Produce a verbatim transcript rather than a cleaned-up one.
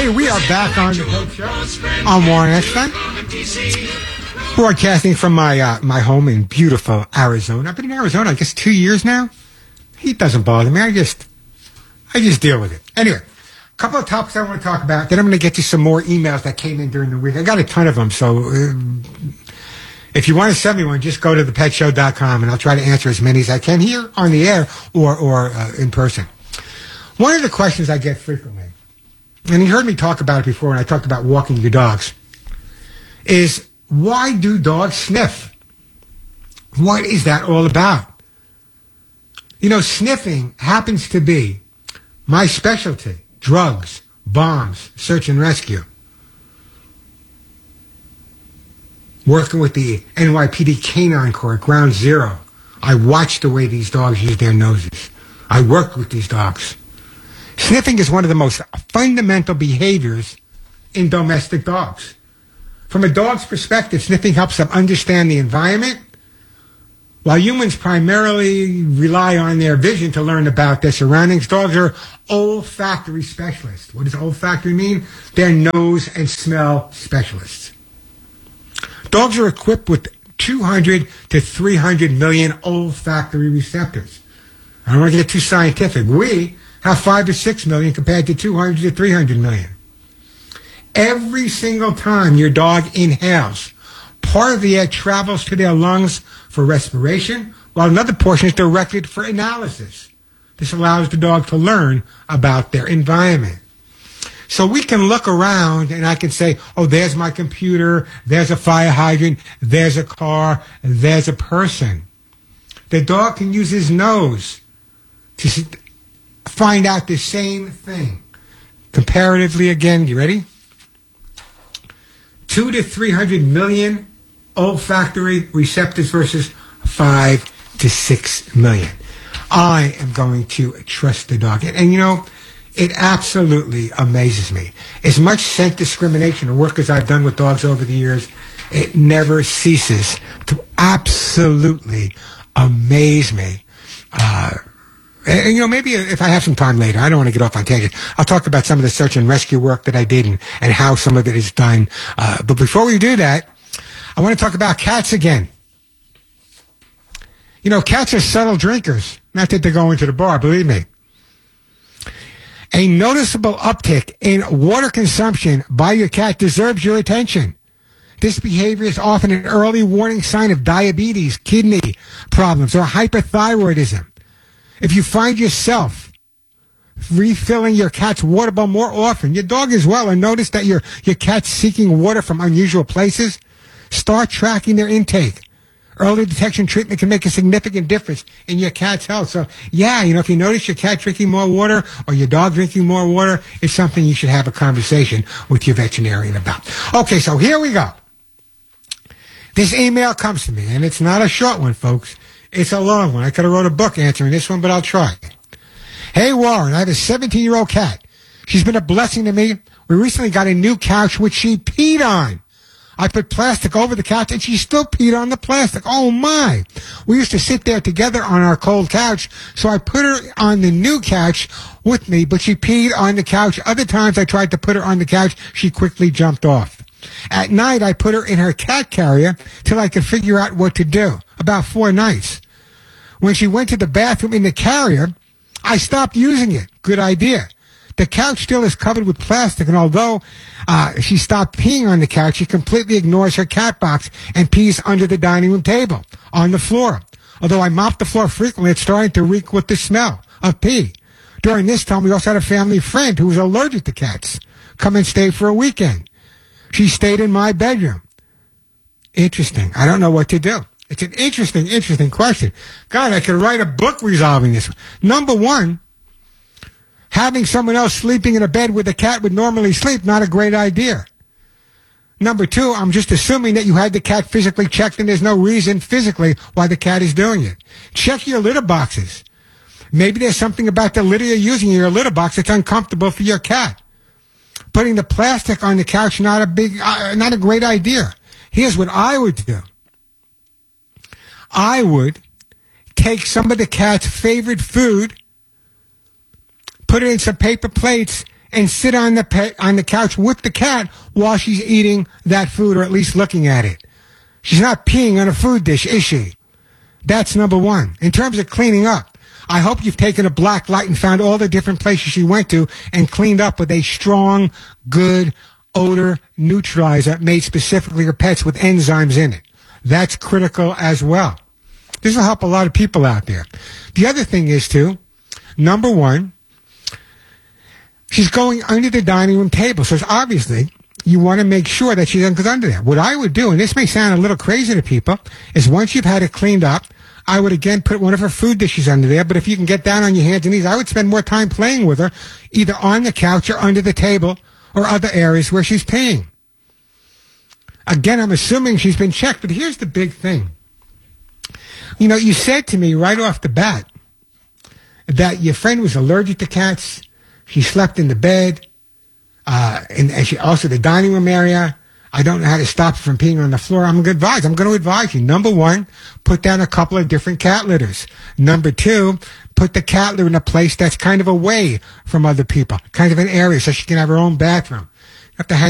Hey, we are back on the Pet Show. I'm Warren Eckstein, broadcasting from my uh, my home in beautiful Arizona. I've been in Arizona, I guess, two years now. Heat doesn't bother me. I just, I just deal with it. Anyway, a couple of topics I want to talk about. Then I'm going to get to some more emails that came in during the week. I got a ton of them, so uh, if you want to send me one, just go to the pet show dot com, and I'll try to answer as many as I can here on the air or or uh, in person. One of the questions I get frequently, and you heard me talk about it before when I talked about walking your dogs, is why do dogs sniff? What is that all about? You know, sniffing happens to be my specialty. Drugs, bombs, search and rescue. Working with the N Y P D Canine Corps at Ground Zero, I watched the way these dogs use their noses. I worked with these dogs. Sniffing is one of the most fundamental behaviors in domestic dogs. From a dog's perspective, sniffing helps them understand the environment, while humans primarily rely on their vision to learn about their surroundings. Dogs are olfactory specialists. What does olfactory mean? They're nose and smell specialists. Dogs are equipped with two hundred to three hundred million olfactory receptors. I don't want to get too scientific. We have five to six million compared to two hundred to three hundred million. Every single time your dog inhales, part of the air travels to their lungs for respiration, while another portion is directed for analysis. This allows the dog to learn about their environment. So we can look around and I can say, oh, there's my computer, there's a fire hydrant, there's a car, there's a person. The dog can use his nose to find out the same thing. Comparatively, again, you ready? Two to three hundred million olfactory receptors versus five to six million. I am going to trust the dog. And, and you know, it absolutely amazes me. As much scent discrimination or work as I've done with dogs over the years, it never ceases to absolutely amaze me. Uh, And, you know, maybe if I have some time later, I don't want to get off on tangent, I'll talk about some of the search and rescue work that I did and, and how some of it is done. Uh, but before we do that, I want to talk about cats again. You know, cats are subtle drinkers. Not that they're going to the bar, believe me. A noticeable uptick in water consumption by your cat deserves your attention. This behavior is often an early warning sign of diabetes, kidney problems, or hyperthyroidism. If you find yourself refilling your cat's water bowl more often, your dog as well, and notice that your, your cat's seeking water from unusual places, start tracking their intake. Early detection treatment can make a significant difference in your cat's health. So, yeah, you know, if you notice your cat drinking more water or your dog drinking more water, it's something you should have a conversation with your veterinarian about. Okay, so here we go. This email comes to me, and it's not a short one, folks. It's a long one. I could have wrote a book answering this one, but I'll try. Hey, Warren, I have a seventeen-year-old cat. She's been a blessing to me. We recently got a new couch, which she peed on. I put plastic over the couch, and she still peed on the plastic. Oh, my. We used to sit there together on our cold couch, so I put her on the new couch with me, but she peed on the couch. Other times I tried to put her on the couch. She quickly jumped off. At night, I put her in her cat carrier till I could figure out what to do. About four nights. When she went to the bathroom in the carrier, I stopped using it. Good idea. The couch still is covered with plastic, and although uh, she stopped peeing on the couch, she completely ignores her cat box and pees under the dining room table, on the floor. Although I mop the floor frequently, it's starting to reek with the smell of pee. During this time, we also had a family friend who was allergic to cats come and stay for a weekend. She stayed in my bedroom. Interesting. I don't know what to do. It's an interesting, interesting question. God, I could write a book resolving this. Number one, having someone else sleeping in a bed where the cat would normally sleep, not a great idea. Number two, I'm just assuming that you had the cat physically checked and there's no reason physically why the cat is doing it. Check your litter boxes. Maybe there's something about the litter you're using in your litter box that's uncomfortable for your cat. Putting the plastic on the couch, not a big, uh, not a great idea. Here's what I would do. I would take some of the cat's favorite food, put it in some paper plates, and sit on the pe- on the couch with the cat while she's eating that food, or at least looking at it. She's not peeing on a food dish, is she? That's number one. In terms of cleaning up, I hope you've taken a black light and found all the different places she went to and cleaned up with a strong, good odor neutralizer made specifically for pets with enzymes in it. That's critical as well. This will help a lot of people out there. The other thing is, too, number one, she's going under the dining room table. So it's obviously, you want to make sure that she doesn't go under there. What I would do, and this may sound a little crazy to people, is once you've had it cleaned up, I would again put one of her food dishes under there. But if you can get down on your hands and knees, I would spend more time playing with her, either on the couch or under the table or other areas where she's peeing. Again, I'm assuming she's been checked, but here's the big thing. You know, you said to me right off the bat that your friend was allergic to cats. She slept in the bed, uh, and, and she also the dining room area. I don't know how to stop her from peeing on the floor. I'm going to advise. I'm going to advise you. Number one, put down a couple of different cat litters. Number two, put the cat litter in a place that's kind of away from other people, kind of an area so she can have her own bathroom. You have to hang